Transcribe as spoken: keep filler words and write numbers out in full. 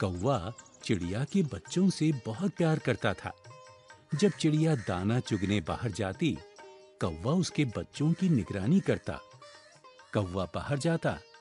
कौवा चिड़िया के बच्चों से बहुत प्यार करता था। जब चिड़िया दाना चुगने बाहर जाती, कौवा उसके बच्चों की निगरानी करता। कौवा बाहर जाता